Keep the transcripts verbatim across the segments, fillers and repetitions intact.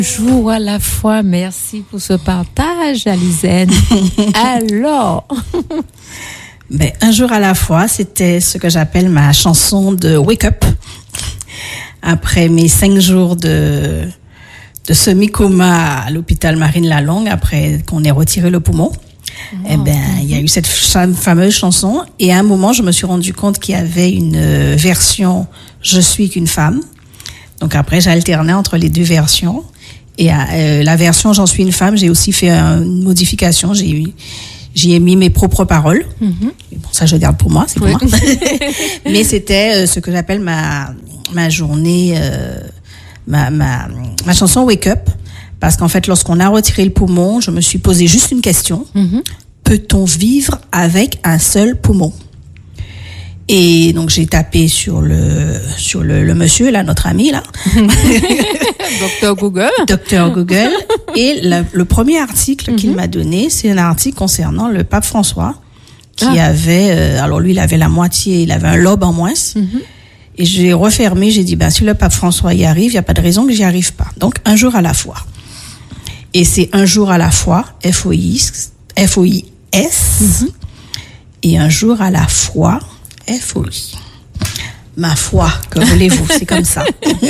Jour à la fois, merci pour ce partage, Alizène. Alors, ben, un jour à la fois, c'était ce que j'appelle ma chanson de Wake Up. Après mes cinq jours de, de semi-coma à l'hôpital Marine-Lalonde, après qu'on ait retiré le poumon, oh, eh ben, il mm-hmm. y a eu cette fameuse chanson. Et à un moment, je me suis rendu compte qu'il y avait une version « Je suis qu'une femme ». Donc après, j'alternais entre les deux versions. Et euh, la version J'en suis une femme, j'ai aussi fait une modification. J'ai eu, j'y ai mis mes propres paroles. Mm-hmm. Bon, ça, je garde pour moi, c'est pour oui. moi. Mais c'était euh, ce que j'appelle ma ma journée, euh, ma ma ma chanson Wake Up, parce qu'en fait, lorsqu'on a retiré le poumon, je me suis posé juste une question mm-hmm. peut-on vivre avec un seul poumon? Et donc j'ai tapé sur le sur le, le monsieur là, notre ami là, Docteur Google. Docteur Google. Et le, le premier article mm-hmm. qu'il m'a donné, c'est un article concernant le pape François qui ah. avait, euh, alors lui il avait la moitié, il avait un lobe en moins. Mm-hmm. Et j'ai refermé, j'ai dit ben si le pape François y arrive, il y a pas de raison que j'y arrive pas. Donc un jour à la fois. Et c'est un jour à la fois, F O I F O I S, mm-hmm. et un jour à la fois. F O I. Ma foi, que voulez-vous, c'est comme ça.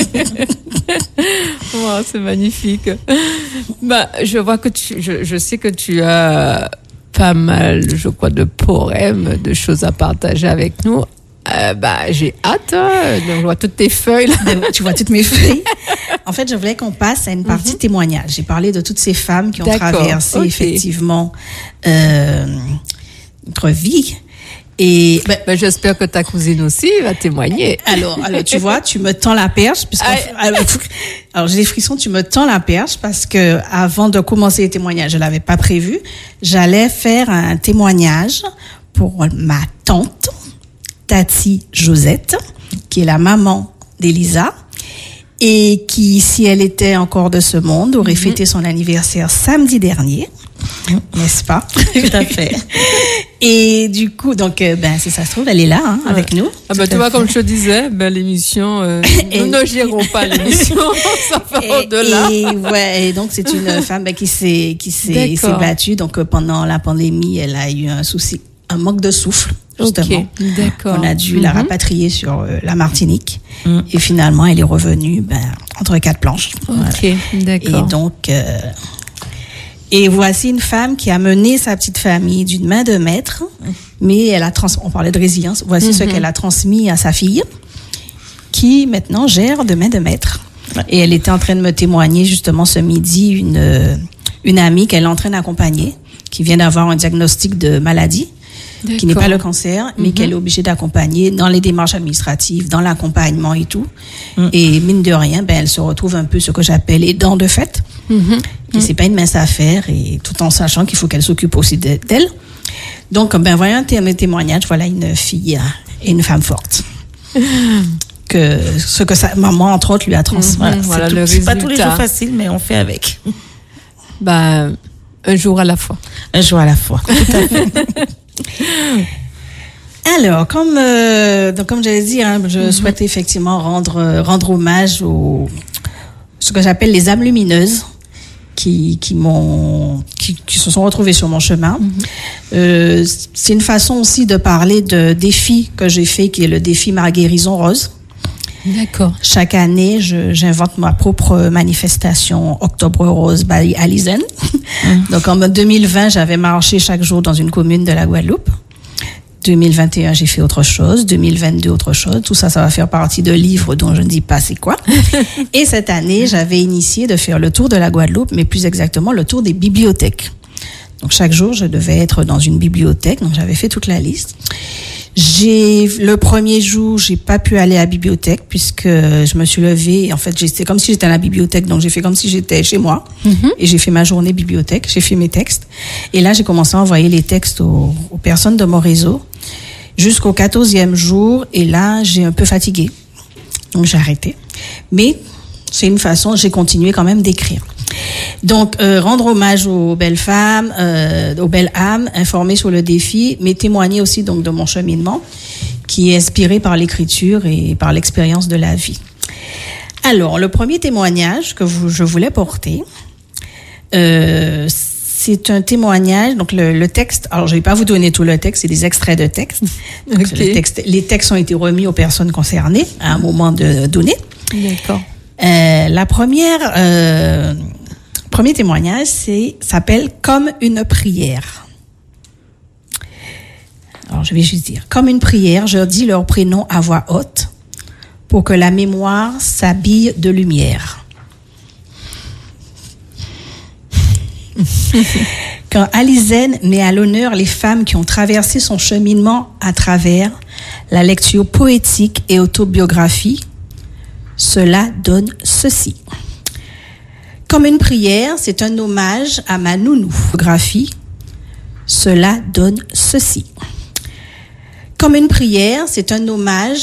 Wow, c'est magnifique. Bah, je vois que tu, je, je sais que tu as pas mal, je crois, de poèmes, de choses à partager avec nous. Euh, bah, j'ai hâte. Hein. Donc, je vois toutes tes feuilles. Là. Tu vois toutes mes feuilles. En fait, je voulais qu'on passe à une partie mm-hmm. témoignage. J'ai parlé de toutes ces femmes qui ont D'accord. traversé okay. effectivement euh, notre vie. Et ben, ben, j'espère que ta cousine aussi va témoigner. Alors, alors tu vois, tu me tends la perche, puisque alors, alors j'ai des frissons. Tu me tends la perche parce que avant de commencer les témoignages, je l'avais pas prévu. J'allais faire un témoignage pour ma tante Tati Josette, qui est la maman d'Elisa et qui, si elle était encore de ce monde, aurait mm-hmm. fêté son anniversaire samedi dernier. N'est-ce pas? Tout à fait. Et du coup, donc, euh, ben, si ça se trouve, elle est là, hein, ouais. avec nous. Ah ben, tu vois, comme je te disais, ben, l'émission, euh, et, nous ne gérons pas l'émission, ça va au-delà. Et, ouais, et donc, c'est une femme, ben, qui s'est, qui s'est, s'est battue. Donc, euh, pendant la pandémie, elle a eu un souci, un manque de souffle, justement. Okay. D'accord. On a dû mm-hmm. la rapatrier sur euh, la Martinique. Mm. Et finalement, elle est revenue, ben, entre quatre planches. Ok, voilà. d'accord. Et donc, euh, Et voici une femme qui a mené sa petite famille d'une main de maître, mais elle a trans... on parlait de résilience. Voici mm-hmm. ce qu'elle a transmis à sa fille, qui maintenant gère de main de maître. Et elle était en train de me témoigner justement ce midi une une amie qu'elle est en train d'accompagner, qui vient d'avoir un diagnostic de maladie, D'accord. qui n'est pas le cancer, mm-hmm. mais qu'elle est obligée d'accompagner dans les démarches administratives, dans l'accompagnement et tout. Mm. Et mine de rien, ben elle se retrouve un peu ce que j'appelle aidant de fait. Mm-hmm. Et c'est pas une mince affaire, et tout en sachant qu'il faut qu'elle s'occupe aussi d'elle. Donc, ben, voyons un témoignage, voilà une fille et une femme forte. Que, ce que sa maman, entre autres, lui a transmis. Mmh, voilà, c'est, le c'est pas tous les jours facile, mais on fait avec. Ben, un jour à la fois. Un jour à la fois, tout à fait. Alors, comme, euh, donc, comme j'avais dit, hein, je mmh. souhaite effectivement rendre, rendre hommage aux, ce que j'appelle les âmes lumineuses. Qui, qui m'ont, qui, qui se sont retrouvés sur mon chemin. Mm-hmm. Euh, c'est une façon aussi de parler de défi que j'ai fait, qui est le défi Ma guérison rose. D'accord. Chaque année, je, j'invente ma propre manifestation Octobre Rose by Alizène. Mm-hmm. Donc en deux mille vingt, j'avais marché chaque jour dans une commune de la Guadeloupe. deux mille vingt et un, j'ai fait autre chose. deux mille vingt-deux, autre chose. Tout ça, ça va faire partie de livres dont je ne dis pas c'est quoi. Et cette année, j'avais initié de faire le tour de la Guadeloupe, mais plus exactement le tour des bibliothèques. Donc, chaque jour, je devais être dans une bibliothèque. Donc, j'avais fait toute la liste. J'ai, le premier jour, j'ai pas pu aller à la bibliothèque puisque je me suis levée. En fait, j'étais comme si j'étais à la bibliothèque. Donc, j'ai fait comme si j'étais chez moi. Mm-hmm. Et j'ai fait ma journée bibliothèque. J'ai fait mes textes. Et là, j'ai commencé à envoyer les textes aux, aux personnes de mon réseau jusqu'au quatorzième jour. Et là, j'ai un peu fatigué. Donc, j'ai arrêté. Mais c'est une façon, j'ai continué quand même d'écrire. Donc, euh, rendre hommage aux belles femmes, euh, aux belles âmes, informer sur le défi, mais témoigner aussi donc de mon cheminement, qui est inspiré par l'écriture et par l'expérience de la vie. Alors, le premier témoignage que vous, je voulais porter, euh, c'est un témoignage, donc le, le texte, alors je ne vais pas vous donner tout le texte, c'est des extraits de texte. Donc, Okay. le texte. Les textes ont été remis aux personnes concernées à un moment de, donné. D'accord. Euh, la première, euh, premier témoignage, c'est s'appelle Comme une prière. Alors, je vais juste dire, comme une prière, je dis leur prénom à voix haute pour que la mémoire s'habille de lumière. Quand Alizen met à l'honneur les femmes qui ont traversé son cheminement à travers la lecture poétique et autobiographie, cela donne ceci. Comme une prière, c'est un hommage à ma nounou. Graphie, cela donne ceci. Comme une prière, c'est un hommage